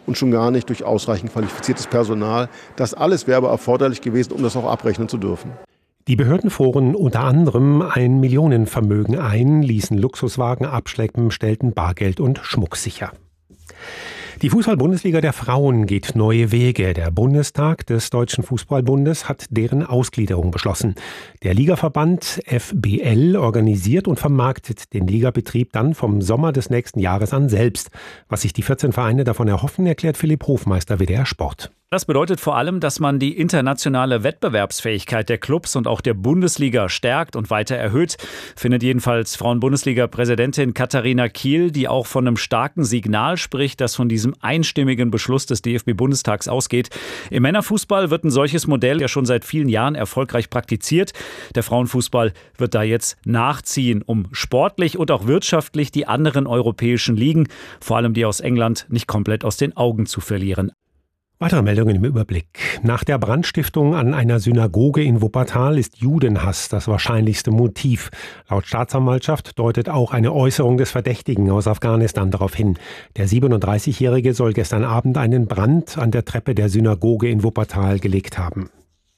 und schon gar nicht durch ausreichend qualifiziertes Personal. Das alles wäre aber erforderlich gewesen, um das auch abrechnen zu dürfen. Die Behörden fuhren unter anderem ein Millionenvermögen ein, ließen Luxuswagen abschleppen, stellten Bargeld und Schmuck sicher. Die Fußball-Bundesliga der Frauen geht neue Wege. Der Bundestag des Deutschen Fußballbundes hat deren Ausgliederung beschlossen. Der Ligaverband FBL organisiert und vermarktet den Ligabetrieb dann vom Sommer des nächsten Jahres an selbst. Was sich die 14 Vereine davon erhoffen, erklärt Philipp Hofmeister, WDR Sport. Das bedeutet vor allem, dass man die internationale Wettbewerbsfähigkeit der Clubs und auch der Bundesliga stärkt und weiter erhöht, findet jedenfalls Frauen-Bundesliga-Präsidentin Katharina Kiel, die auch von einem starken Signal spricht, das von diesem einstimmigen Beschluss des DFB-Bundestags ausgeht. Im Männerfußball wird ein solches Modell ja schon seit vielen Jahren erfolgreich praktiziert. Der Frauenfußball wird da jetzt nachziehen, um sportlich und auch wirtschaftlich die anderen europäischen Ligen, vor allem die aus England, nicht komplett aus den Augen zu verlieren. Weitere Meldungen im Überblick. Nach der Brandstiftung an einer Synagoge in Wuppertal ist Judenhass das wahrscheinlichste Motiv. Laut Staatsanwaltschaft deutet auch eine Äußerung des Verdächtigen aus Afghanistan darauf hin. Der 37-Jährige soll gestern Abend einen Brand an der Treppe der Synagoge in Wuppertal gelegt haben.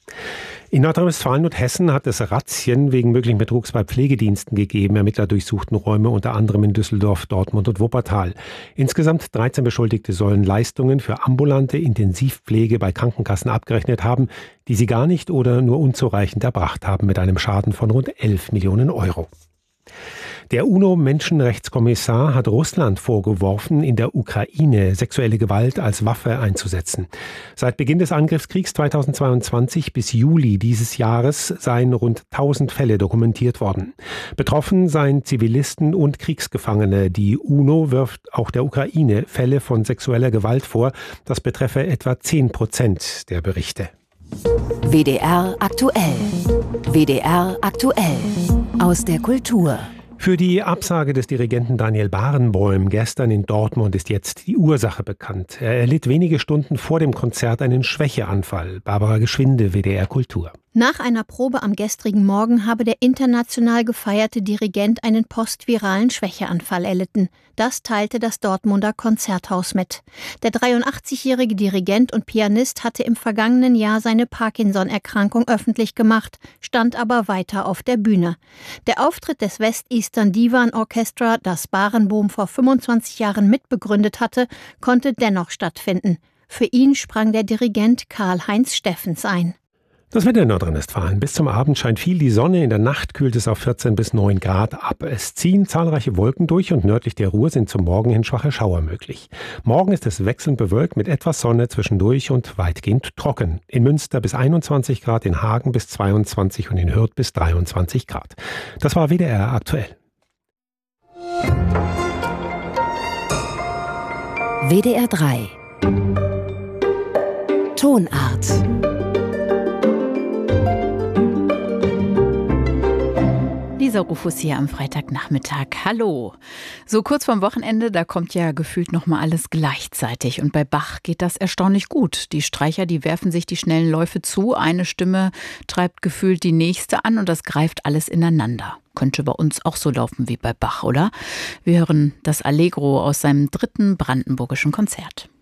In Nordrhein-Westfalen und Hessen hat es Razzien wegen möglichen Betrugs bei Pflegediensten gegeben. Ermittler durchsuchten Räume unter anderem in Düsseldorf, Dortmund und Wuppertal. Insgesamt 13 Beschuldigte sollen Leistungen für ambulante Intensivpflege bei Krankenkassen abgerechnet haben, die sie gar nicht oder nur unzureichend erbracht haben, mit einem Schaden von rund 11 Millionen Euro. Der UNO-Menschenrechtskommissar hat Russland vorgeworfen, in der Ukraine sexuelle Gewalt als Waffe einzusetzen. Seit Beginn des Angriffskriegs 2022 bis Juli dieses Jahres seien rund 1000 Fälle dokumentiert worden. Betroffen seien Zivilisten und Kriegsgefangene. Die UNO wirft auch der Ukraine Fälle von sexueller Gewalt vor. Das betreffe etwa 10% der Berichte. WDR aktuell. WDR aktuell. Aus der Kultur. Für die Absage des Dirigenten Daniel Barenboim gestern in Dortmund ist jetzt die Ursache bekannt. Er erlitt wenige Stunden vor dem Konzert einen Schwächeanfall. Barbara Geschwinde, WDR Kultur. Nach einer Probe am gestrigen Morgen habe der international gefeierte Dirigent einen postviralen Schwächeanfall erlitten. Das teilte das Dortmunder Konzerthaus mit. Der 83-jährige Dirigent und Pianist hatte im vergangenen Jahr seine Parkinson-Erkrankung öffentlich gemacht, stand aber weiter auf der Bühne. Der Auftritt des West Eastern Divan Orchestra, das Barenboim vor 25 Jahren mitbegründet hatte, konnte dennoch stattfinden. Für ihn sprang der Dirigent Karl-Heinz Steffens ein. Das Wetter in Nordrhein-Westfalen. Bis zum Abend scheint viel die Sonne. In der Nacht kühlt es auf 14 bis 9 Grad ab. Es ziehen zahlreiche Wolken durch und nördlich der Ruhr sind zum Morgen hin schwache Schauer möglich. Morgen ist es wechselnd bewölkt mit etwas Sonne zwischendurch und weitgehend trocken. In Münster bis 21 Grad, in Hagen bis 22 und in Hürth bis 23 Grad. Das war WDR aktuell. WDR 3 Tonart. Lisa Rufus hier am Freitagnachmittag. Hallo. So kurz vorm Wochenende, da kommt ja gefühlt nochmal alles gleichzeitig. Und bei Bach geht das erstaunlich gut. Die Streicher, die werfen sich die schnellen Läufe zu. Eine Stimme treibt gefühlt die nächste an und das greift alles ineinander. Könnte bei uns auch so laufen wie bei Bach, oder? Wir hören das Allegro aus seinem 3. brandenburgischen Konzert.